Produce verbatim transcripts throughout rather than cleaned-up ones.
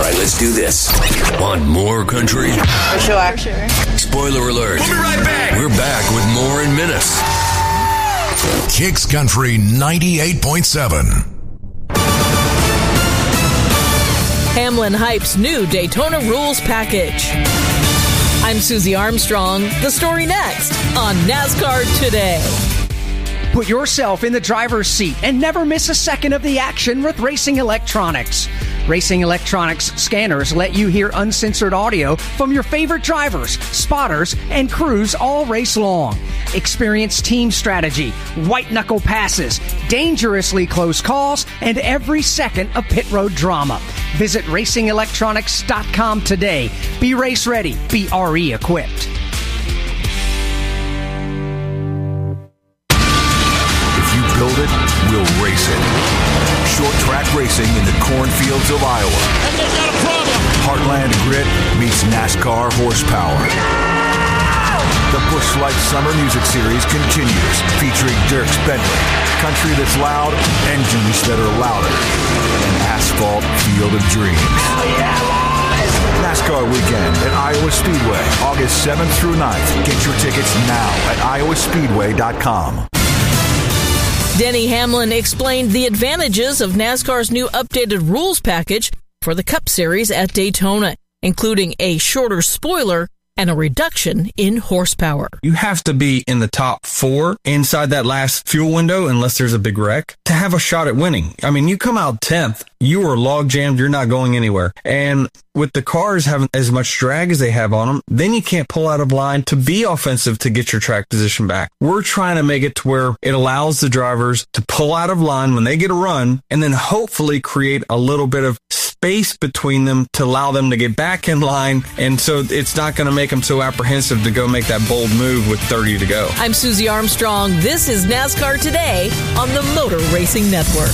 right, let's do this. Want more country? For sure. For sure. Spoiler alert. We'll be right back. We're back with more in minutes. Kicks Country ninety-eight point seven. Hamlin hypes new Daytona rules package. I'm Susie Armstrong. The story next on NASCAR Today. Put yourself in the driver's seat and never miss a second of the action with Racing Electronics. Racing Electronics scanners let you hear uncensored audio from your favorite drivers, spotters, and crews all race long. Experience team strategy, white-knuckle passes, dangerously close calls, and every second of pit road drama. Visit racing electronics dot com today. Be race ready. Be R E equipped. Build it, we'll race it. Short track racing in the cornfields of Iowa. And there's not a problem. Heartland grit meets NASCAR horsepower. The Busch Light Summer Music Series continues, featuring Dierks Bentley, country that's loud, engines that are louder, an asphalt field of dreams. Oh yeah, boys! NASCAR Weekend at Iowa Speedway, August seventh through ninth. Get your tickets now at iowa speedway dot com. Denny Hamlin explained the advantages of NASCAR's new updated rules package for the Cup Series at Daytona, including a shorter spoiler and a reduction in horsepower. You have to be in the top four inside that last fuel window, unless there's a big wreck, to have a shot at winning. I mean, you come out tenth, you are log jammed, you're not going anywhere. And with the cars having as much drag as they have on them, then you can't pull out of line to be offensive to get your track position back. We're trying to make it to where it allows the drivers to pull out of line when they get a run, and then hopefully create a little bit of space between them to allow them to get back in line. And so it's not going to make them so apprehensive to go make that bold move with thirty to go. I'm Susie Armstrong. This is NASCAR Today on the Motor Racing Network.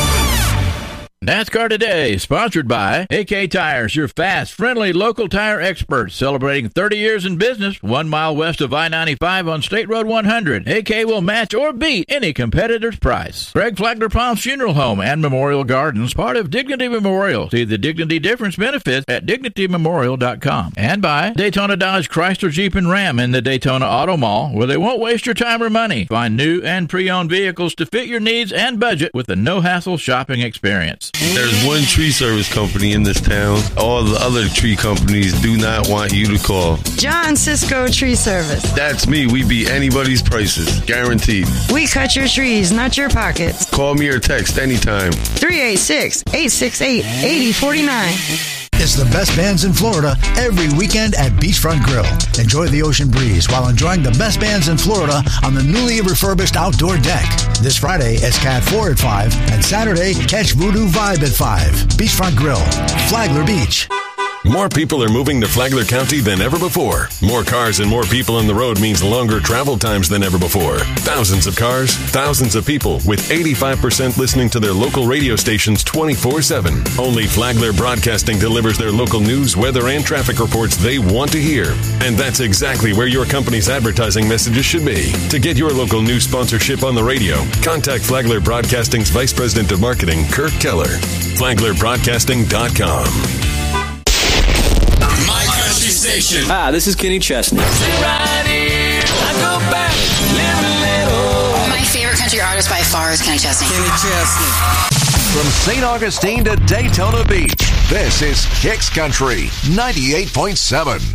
NASCAR Today, sponsored by A K Tires, your fast, friendly, local tire experts, celebrating thirty years in business, one mile west of I ninety-five on State Road one hundred. A K will match or beat any competitor's price. Greg Flagler Palms Funeral Home and Memorial Gardens, part of Dignity Memorial. See the Dignity Difference benefits at dignity memorial dot com. And by Daytona Dodge Chrysler Jeep and Ram in the Daytona Auto Mall, where they won't waste your time or money. Find new and pre-owned vehicles to fit your needs and budget with a no-hassle shopping experience. There's one tree service company in this town. All the other tree companies do not want you to call. John Cisco Tree Service. That's me. We beat anybody's prices. Guaranteed. We cut your trees, not your pockets. Call me or text anytime. three eight six, eight six eight, eight zero four nine. It's the best bands in Florida every weekend at Beachfront Grill. Enjoy the ocean breeze while enjoying the best bands in Florida on the newly refurbished outdoor deck. This Friday, it's Cat four at five, and Saturday, catch Voodoo Vibe at five. Beachfront Grill, Flagler Beach. More people are moving to Flagler County than ever before. More cars and more people on the road means longer travel times than ever before. Thousands of cars, thousands of people, with eighty-five percent listening to their local radio stations twenty-four seven. Only Flagler Broadcasting delivers their local news, weather, and traffic reports they want to hear. And that's exactly where your company's advertising messages should be. To get your local news sponsorship on the radio, contact Flagler Broadcasting's Vice President of Marketing, Kirk Keller. flagler broadcasting dot com. My country station. Hi, this is Kenny Chesney. Right here, I go back, live a little. My favorite country artist by far is Kenny Chesney. Kenny Chesney. From Saint Augustine to Daytona Beach, this is Kicks Country ninety-eight point seven.